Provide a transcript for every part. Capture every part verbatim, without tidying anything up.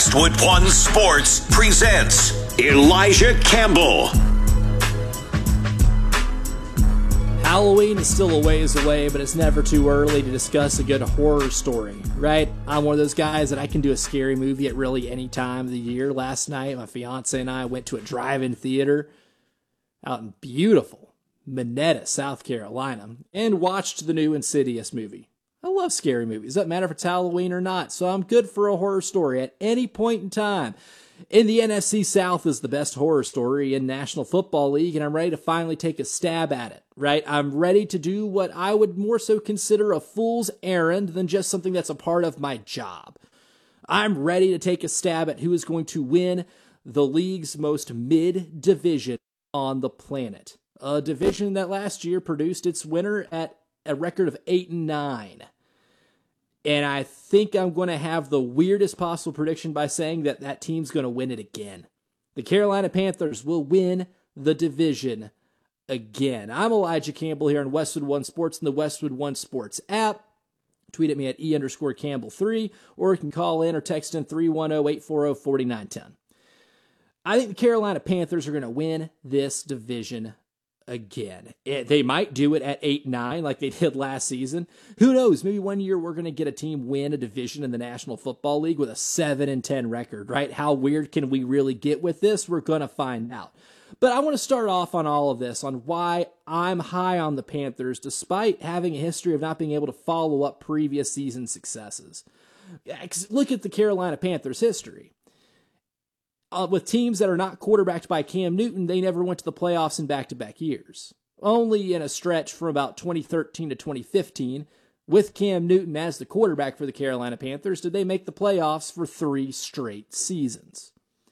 Westwood One Sports presents Elijah Campbell. Halloween is still a ways away, but it's never too early to discuss a good horror story, right? I'm one of those guys that I can do a scary movie at really any time of the year. Last night, my fiance and I went to a drive-in theater out in beautiful Monetta, South Carolina, and watched the new Insidious movie. I love scary movies. Doesn't matter if it's Halloween or not, so I'm good for a horror story at any point in time. In the N F C South is the best horror story in National Football League, and I'm ready to finally take a stab at it, right? I'm ready to do what I would more so consider a fool's errand than just something that's a part of my job. I'm ready to take a stab at who is going to win the league's most mid-division on the planet. A division that last year produced its winner at a record of eight and nine. And I think I'm going to have the weirdest possible prediction by saying that that team's going to win it again. The Carolina Panthers will win the division again. I'm Elijah Campbell here on Westwood One Sports and the Westwood One Sports app. Tweet at me at E underscore Campbell three, or you can call in or text in three one zero, eight four zero, four nine one zero. I think the Carolina Panthers are going to win this division again. It, they might do it at eight nine like they did last season. Who knows? Maybe one year we're going to get a team win a division in the National Football League with a seven and ten record, right? How weird can we really get with this? We're going to find out. But I want to start off on all of this, on why I'm high on the Panthers, despite having a history of not being able to follow up previous season successes. Look at the Carolina Panthers' history. Uh, with teams that are not quarterbacked by Cam Newton, they never went to the playoffs in back-to-back years. Only in a stretch from about twenty thirteen to twenty fifteen, with Cam Newton as the quarterback for the Carolina Panthers, did they make the playoffs for three straight seasons.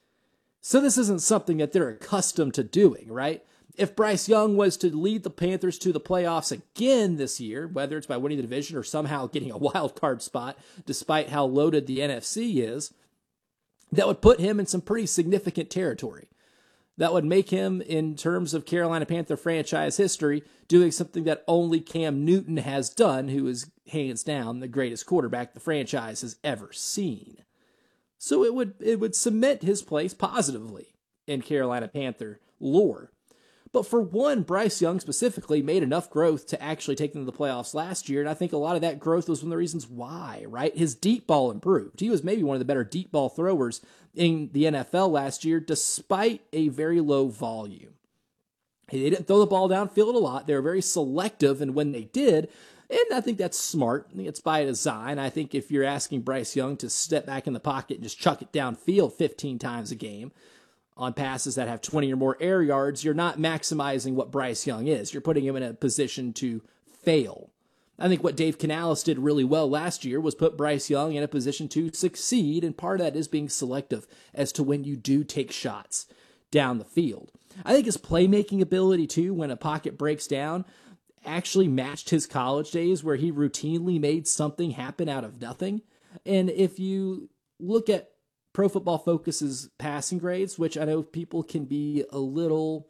So this isn't something that they're accustomed to doing, right? If Bryce Young was to lead the Panthers to the playoffs again this year, whether it's by winning the division or somehow getting a wild card spot, despite how loaded the N F C is, that would put him in some pretty significant territory. That would make him, in terms of Carolina Panther franchise history, doing something that only Cam Newton has done, who is hands down the greatest quarterback the franchise has ever seen. So it would it would cement his place positively in Carolina Panther lore. But for one, Bryce Young specifically made enough growth to actually take them to the playoffs last year, and I think a lot of that growth was one of the reasons why, right? His deep ball improved. He was maybe one of the better deep ball throwers in the N F L last year, despite a very low volume. They didn't throw the ball downfield a lot. They were very selective, and when they did, and I think that's smart. I think it's by design. I think if you're asking Bryce Young to step back in the pocket and just chuck it downfield fifteen times a game, on passes that have twenty or more air yards, you're not maximizing what Bryce Young is. You're putting him in a position to fail. I think what Dave Canales did really well last year was put Bryce Young in a position to succeed, and part of that is being selective as to when you do take shots down the field. I think his playmaking ability, too, when a pocket breaks down, actually matched his college days where he routinely made something happen out of nothing. And if you look at Pro Football Focus's passing grades, which I know people can be a little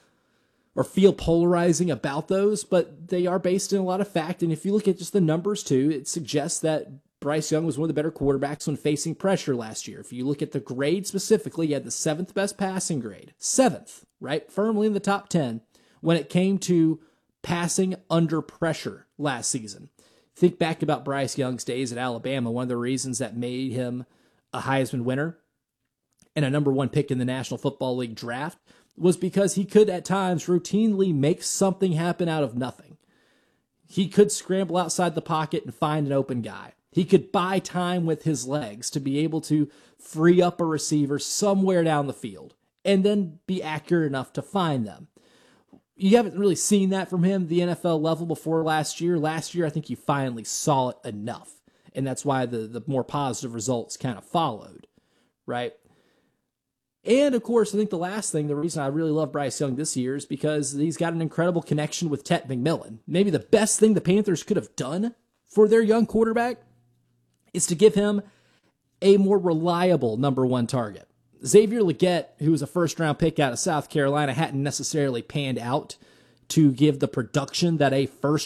or feel polarizing about those, but they are based in a lot of fact. And if you look at just the numbers too, it suggests that Bryce Young was one of the better quarterbacks when facing pressure last year. If you look at the grade specifically, he had the seventh best passing grade. Seventh, right? Firmly in the top ten when it came to passing under pressure last season. Think back about Bryce Young's days at Alabama. One of the reasons that made him a Heisman winner and a number one pick in the National Football League draft was because he could at times routinely make something happen out of nothing. He could scramble outside the pocket and find an open guy. He could buy time with his legs to be able to free up a receiver somewhere down the field and then be accurate enough to find them. You haven't really seen that from him at the N F L level before last year. Last year, I think you finally saw it enough. And that's why the, the more positive results kind of followed, right? And, of course, I think the last thing, the reason I really love Bryce Young this year is because he's got an incredible connection with Tet McMillan. Maybe the best thing the Panthers could have done for their young quarterback is to give him a more reliable number one target. Xavier Legette, who was a first-round pick out of South Carolina, hadn't necessarily panned out to give the production that a first